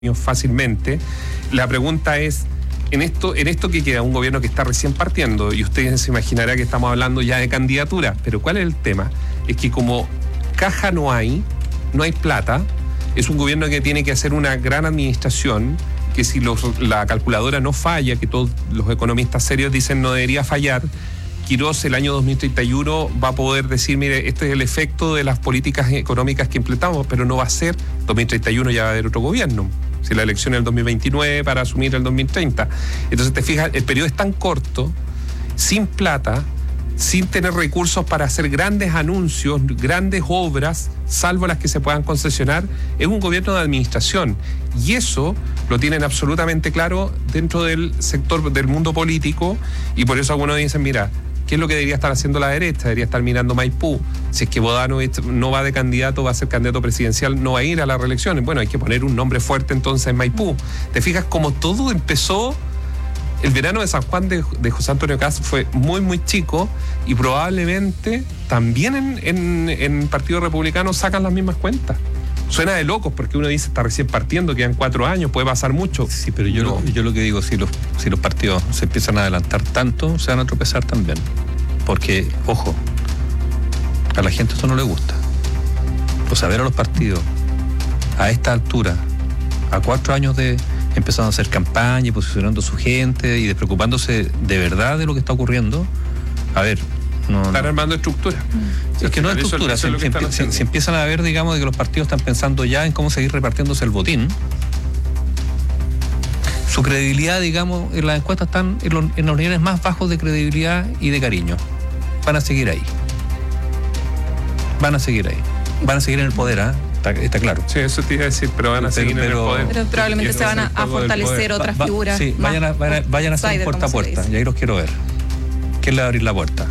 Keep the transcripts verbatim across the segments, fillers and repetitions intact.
fácilmente. La pregunta es, en esto, en esto que queda un gobierno que está recién partiendo, y usted se imaginará que estamos hablando ya de candidatura, pero ¿cuál es el tema? Es que como caja no hay, no hay plata, es un gobierno que tiene que hacer una gran administración, que si los, la calculadora no falla, que todos los economistas serios dicen no debería fallar, Quirós el año dos mil treinta y uno va a poder decir, mire, este es el efecto de las políticas económicas que implementamos, pero no va a ser, dos mil treinta y uno ya va a haber otro gobierno, si la elección es el dos mil veintinueve para asumir el dos mil treinta. Entonces te fijas, el periodo es tan corto, sin plata, sin tener recursos para hacer grandes anuncios, grandes obras, salvo las que se puedan concesionar, es un gobierno de administración. Y eso lo tienen absolutamente claro dentro del sector del mundo político, y por eso algunos dicen, mira, ¿qué es lo que debería estar haciendo la derecha? Debería estar mirando Maipú. Si es que Bodanovich no va de candidato, va a ser candidato presidencial, no va a ir a la reelección. Bueno, hay que poner un nombre fuerte entonces en Maipú. ¿Te fijas cómo todo empezó? El verano de San Juan de, de José Antonio Kast fue muy, muy chico, y probablemente también en, en, en Partido Republicano sacan las mismas cuentas. Suena de locos porque uno dice, está recién partiendo, quedan cuatro años, puede pasar mucho. Sí, pero yo, no. lo, yo lo que digo, si los, si los partidos se empiezan a adelantar tanto, se van a tropezar también. Porque, ojo, a la gente esto no le gusta. O sea, ver a los partidos a esta altura, a cuatro años de empezando a hacer campaña y posicionando a su gente y despreocupándose de verdad de lo que está ocurriendo, a ver, no, están no. armando estructura. Es que no es estructura, se, se, se, se empiezan a ver, digamos, de que los partidos están pensando ya en cómo seguir repartiéndose el botín. Su credibilidad, digamos, en las encuestas están en los, en los niveles más bajos de credibilidad y de cariño. Van a seguir ahí. Van a seguir ahí. Van a seguir en el poder, ¿ah? ¿eh? Está, está claro. Sí, eso te iba a decir, pero van a seguir pero, en el poder. Pero probablemente se van a, a fortalecer otras va, figuras. Sí, vayan a, vayan a, vayan a hacer puerta a puerta, y ahí los quiero ver. ¿Quién le va a abrir la puerta?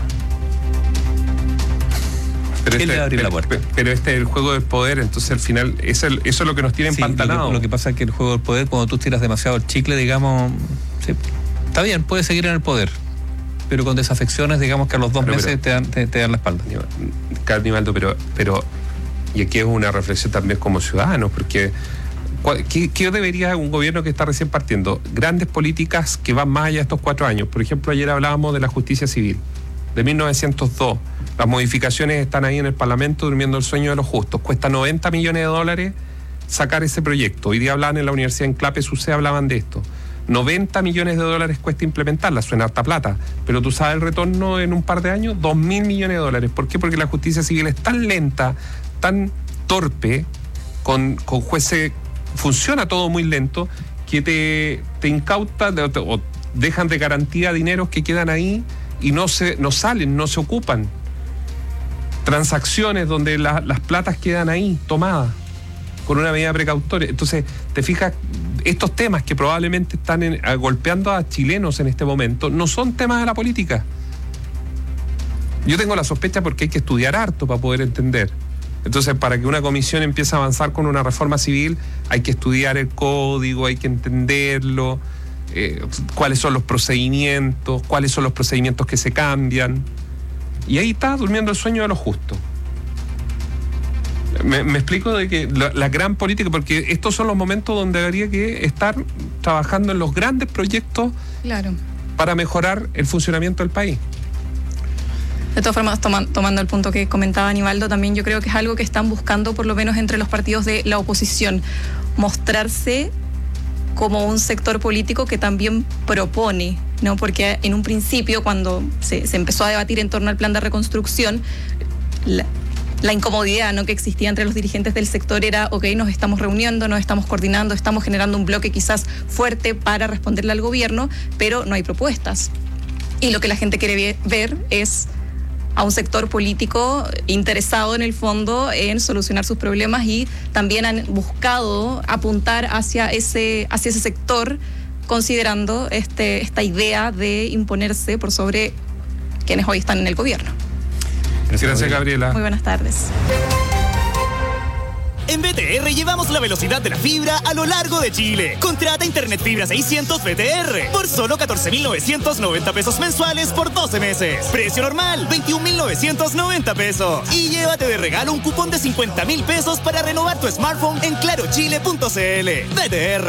Pero ¿Quién este, le va a abrir pero, la puerta? Pero este es el juego del poder, entonces al final, eso es, eso es lo que nos tiene empantanado. Sí, lo, que, lo que pasa es que el juego del poder, cuando tú tiras demasiado el chicle, digamos, sí, está bien, puedes seguir en el poder, pero con desafecciones, digamos que a los dos pero, meses pero, te, dan, te, te dan la espalda. Carnivaldo, pero, pero, y aquí es una reflexión también como ciudadanos, porque ¿qué, qué debería un gobierno que está recién partiendo? Grandes políticas que van más allá de estos cuatro años. Por ejemplo, ayer hablábamos de la justicia civil, de mil novecientos dos. Las modificaciones están ahí en el Parlamento durmiendo el sueño de los justos. Cuesta noventa millones de dólares sacar ese proyecto. Hoy día hablaban en la Universidad en Clape, S U C E, hablaban de esto. noventa millones de dólares cuesta implementarla, suena harta plata, pero tú sabes el retorno en un par de años, dos mil millones de dólares. ¿Por qué? Porque la justicia civil es tan lenta, tan torpe, con, con jueces, funciona todo muy lento, que te, te incauta de, o dejan de garantía dineros que quedan ahí y no, se, no salen, no se ocupan. Transacciones donde la, las platas quedan ahí, tomadas, con una medida precautoria. Entonces, te fijas, estos temas que probablemente están en, a, golpeando a chilenos en este momento, no son temas de la política. Yo tengo la sospecha porque hay que estudiar harto para poder entender. Entonces, para que una comisión empiece a avanzar con una reforma civil, hay que estudiar el código, hay que entenderlo, eh, cuáles son los procedimientos, cuáles son los procedimientos que se cambian. Y ahí está durmiendo el sueño de los justos. Me, me explico de que la, la gran política, porque estos son los momentos donde debería que estar trabajando en los grandes proyectos, claro, para mejorar el funcionamiento del país. De todas formas, toma, tomando el punto que comentaba Aníbaldo, también yo creo que es algo que están buscando, por lo menos entre los partidos de la oposición, mostrarse como un sector político que también propone, ¿no? Porque en un principio, cuando se, se empezó a debatir en torno al plan de reconstrucción, la, la incomodidad, ¿no?, que existía entre los dirigentes del sector era, ok, nos estamos reuniendo, nos estamos coordinando, estamos generando un bloque quizás fuerte para responderle al gobierno, pero no hay propuestas. Y lo que la gente quiere ver es a un sector político interesado en el fondo en solucionar sus problemas, y también han buscado apuntar hacia ese, hacia ese sector, considerando este, esta idea de imponerse por sobre quienes hoy están en el gobierno. Gracias, Gabriela. Muy buenas tardes. En B T R llevamos la velocidad de la fibra a lo largo de Chile. Contrata Internet Fibra seiscientos B T R por solo catorce mil novecientos noventa pesos mensuales por doce meses. Precio normal, veintiún mil novecientos noventa pesos. Y llévate de regalo un cupón de cincuenta mil pesos para renovar tu smartphone en claro chile punto c l. B T R.